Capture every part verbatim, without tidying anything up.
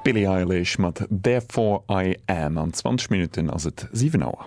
Billie Eilish mat Therefore I Am an zwanzig Minuten ass et sieben Auer.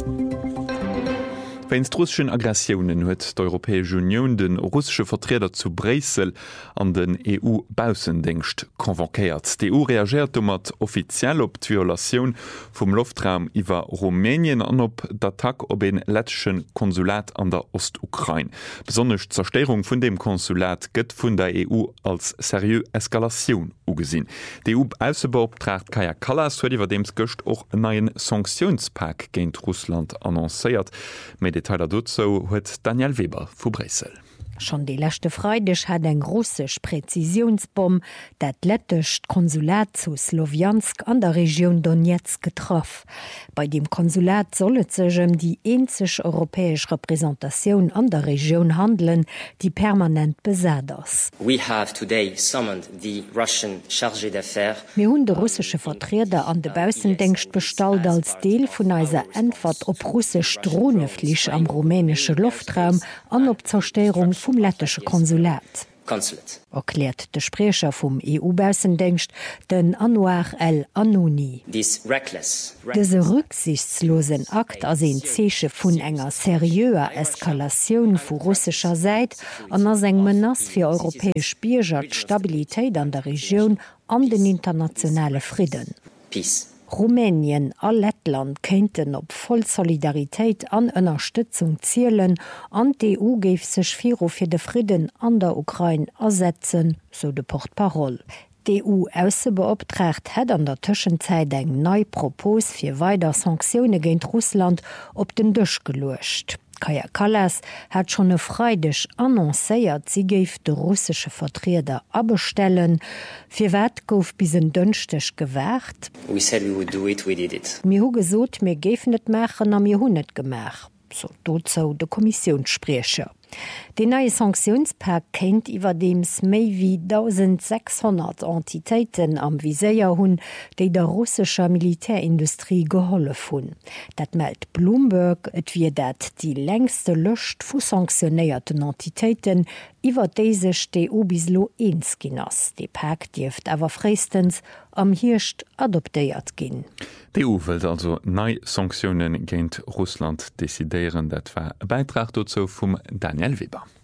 Wenn russischen Aggressionen huet d'Europäesche Union den russische Vertreter zu Brüssel an den E U-Bausendienst konvokéiert. Die E U reagiert mat offiziell op d'Violation vum Luftraum iwwer Rumänien an op d'Attack op en lettschen Konsulat an der Ostukraine. Besonders Zerstörung vun dem Konsulat gëtt vun der E U als serieux Eskalation ugesinn. Die E U-Außenbeauftragte Kaja Kallas huet iwwer dems Gëcht och en neien Sanktionspack géint Russland annoncéiert. Detailer dazu huet Daniel Weber vu Brüssel. Schon die letzte Freitag hat ein russisch Präzisionsbomb das lettische Konsulat zu Slowjansk an der Region Donetsk getroffen. Bei dem Konsulat soll es sich um die einzige europäische Repräsentation an der Region handeln, die permanent besetzt ist. We have today summoned the Russian chargé d'affaires. Wir haben den russischen Vertreter an den Außendienst bestellt als Teil von unserer Antwort auf russische Drohnenflüge am rumänischen Luftraum und auf Zerstörung vom lettischen Konsulat. Consulate. Erklärt der Sprecher vom E U-Außendienst, den Anwar El Anouni. This reckless, Diese rücksichtslosen Akt als ein Zeichen von einer seriöser Eskalation von russischer Seite und als ein Menace für europäische Bürger, die Stabilität an der Region und den internationalen Frieden. Peace. Rumänien a Lettland könnten op voll Solidarität an Unterstützung zielen, an die E U gef sech Viro fir de Frieden an der Ukraine ersetzen, so de Portparole. Die E U-Außenbeauftragte hat an der Zwischenzeit eng neu Propos fir weiter Sanktionen gegen Russland op den Tisch gelöscht. Kaja Kallas hat schon e Freitag annoncéiert, sie geif de russische Vertreter abstellen. Für wat gouf bis en Dünstech gewährt? We said we would do it, we did it. Mir hu gesot, mir geif net machen, am mir hun net gemach. So dozo de Kommissionssprecher. De neue Sanktionspack kennt iwwer dems méi wie eintausendsechshundert Entitéiten am Viséier hunn, déi der russischer Militärindustrie geholle hunn. Dat meldt Bloomberg, et wie dat die längste Lëcht vu sanktionéierten Entitéiten iwwer déisech D U bislo eenskinners. De Pack Dieft awer freistens am Hirscht adoptéiert ginn. Die E U will also neue Sanktionen gegen Russland desideieren, dat war ein Beitrag dazu vom Daniel Weber.